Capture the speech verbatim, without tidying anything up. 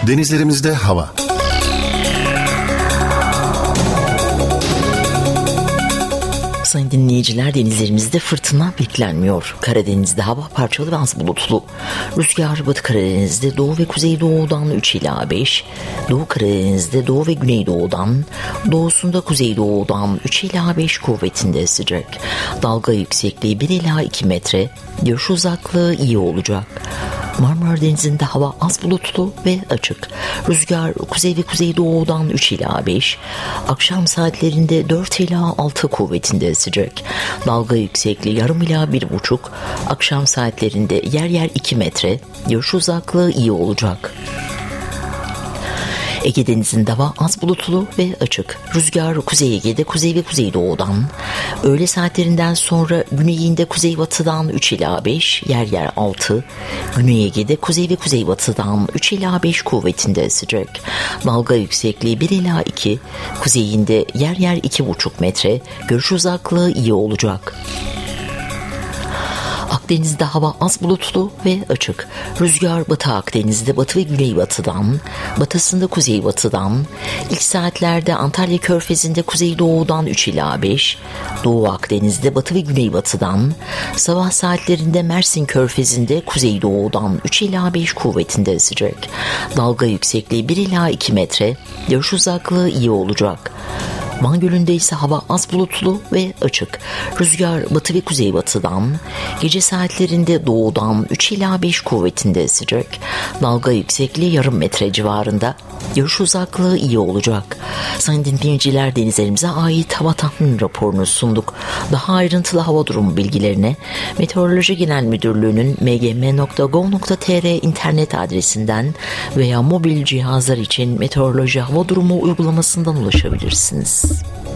Denizlerimizde hava. Sayın dinleyiciler, denizlerimizde fırtına beklenmiyor. Karadeniz'de hava parçalı ve az bulutlu. Rüzgar Batı Karadeniz'de doğu ve kuzeydoğudan üç ila beş, Doğu Karadeniz'de doğu ve güneydoğudan, doğusunda kuzeydoğudan üç ila beş kuvvetinde esecek. Dalga yüksekliği bir ila iki metre, görüş uzaklığı iyi olacak. Marmara Denizi'nde hava az bulutlu ve açık. Rüzgar kuzey ve kuzeydoğudan üç ila beş, akşam saatlerinde dört ila altı kuvvetinde esecek. Dalga yüksekliği yarım ila bir buçuk, akşam saatlerinde yer yer iki metre, görüş uzaklığı iyi olacak. Ege Denizi'nde hava az bulutlu ve açık. Rüzgar Kuzey Ege'de kuzey ve kuzeydoğudan, öğle saatlerinden sonra güneyinde kuzeybatıdan üç ila beş, yer yer altı, Güney Ege'de kuzey ve kuzeybatıdan üç ila beş kuvvetinde esecek. Dalga yüksekliği bir ila iki, kuzeyinde yer yer iki buçuk metre, görüş uzaklığı iyi olacak. Akdeniz'de hava az bulutlu ve açık. Rüzgar Batı Akdeniz'de batı ve güneybatıdan, batısında kuzeybatıdan, ilk saatlerde Antalya Körfezi'nde kuzeydoğudan üç ila beş, Doğu Akdeniz'de batı ve güneybatıdan, sabah saatlerinde Mersin Körfezi'nde kuzeydoğudan üç ila beş kuvvetinde esecek. Dalga yüksekliği bir ila iki metre, görüş uzaklığı iyi olacak. Van Gölü'nde ise hava az bulutlu ve açık. Rüzgar batı ve kuzeybatıdan, gece saatlerinde doğudan üç ila beş kuvvetinde esecek. Dalga yüksekliği yarım metre civarında. Görüş uzaklığı iyi olacak. Sayın dinleyiciler, denizlerimize ait hava tahmin raporunu sunduk. Daha ayrıntılı hava durumu bilgilerine Meteoroloji Genel Müdürlüğü'nün m g m nokta gov nokta t r internet adresinden veya mobil cihazlar için meteoroloji hava durumu uygulamasından ulaşabilirsiniz.